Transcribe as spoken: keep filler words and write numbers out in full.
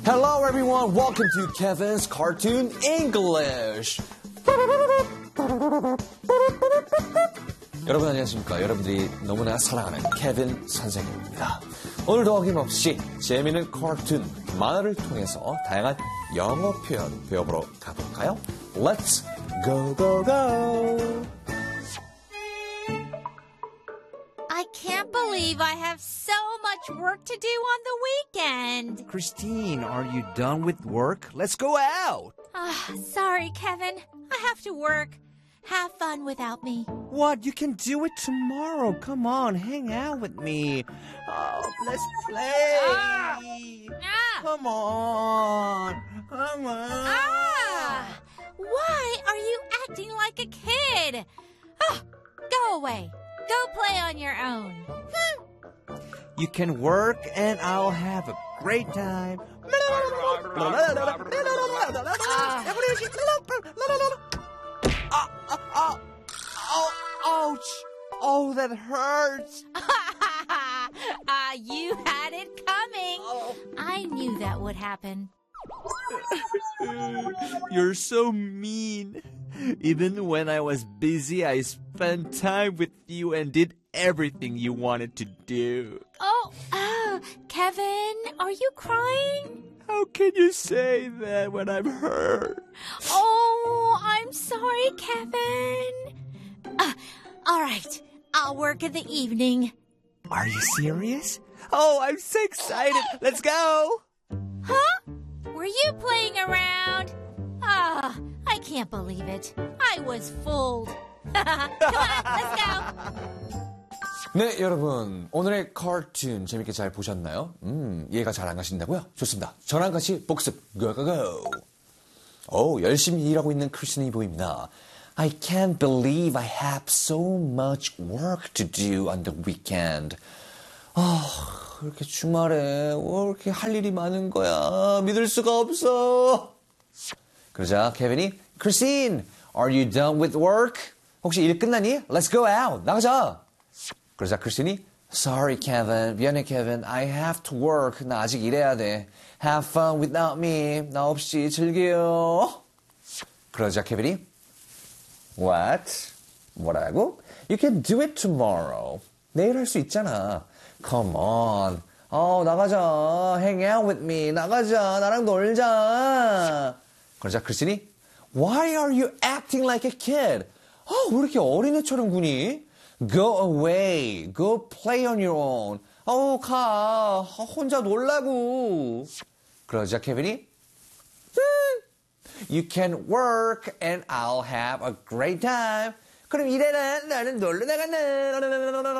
Hello everyone, welcome to Kevin's Cartoon English. 여러분 안녕하십니까? 여러분들이 너무나 사랑하는 케빈 선생님입니다. 오늘도 어김없이 재미있는 카툰, 만화를 통해서 다양한 영어 표현 배워보러 가볼까요? Let's go, go, go! I can't believe I have so much work to do on the weekend. Christine, are you done with work? Let's go out. Ah, sorry, Kevin. I have to work. Have fun without me. What? You can do it tomorrow. Come on, hang out with me. Oh, let's play. Ah! Ah! Come on. Come on. Ah! Why are you acting like a kid? Oh, go away. Go play on your own. You can work and I'll have a great time. Ah, ah, ah, oh, ouch. Oh, that hurts. Ah, you had it coming. Oh. I knew that would happen. You're so mean. Even when I was busy, I spent time with you and did everything you wanted to do. Oh, uh, Kevin, are you crying? How can you say that when I'm hurt? Oh, I'm sorry, Kevin. Uh, all right, I'll work in the evening. Are you serious? Oh, I'm so excited. Let's go. Huh? Were you playing around? Ah, I can't believe it. I was fooled. Come on, let's go. 네, 여러분. 오늘의 카툰 재밌게 잘 보셨나요? 음, 이해가 잘 안 가신다고요? 좋습니다. 저랑 같이 복습. Go, go, go. 오, 열심히 일하고 있는 크리스틴이 보입니다. I can't believe I have so much work to do on the weekend. 아, 이렇게 주말에 왜 이렇게 할 일이 많은 거야? 믿을 수가 없어. 그러자 케빈이 크리스틴, are you done with work? 혹시 일 끝나니? Let's go out. 나가자. 그러자 크리스틴이 Sorry, Kevin. 미안해, Kevin. I have to work. 나 아직 일해야 돼. Have fun without me. 나 없이 즐겨요. 그러자 케빈이 What? 뭐라고? You can do it tomorrow. 내일 할 수 있잖아. Come on. 어, 나가자. Hang out with me. 나가자. 나랑 놀자. 그러자 크리스틴이 Why are you acting like a kid? 어, 왜 이렇게 어린애처럼 구니? Go away. Go play on your own. 어, 가. 혼자 놀라고. 그러자 케빈이 You can work and I'll have a great time. 그럼 이래라. 나는 놀러 나간다.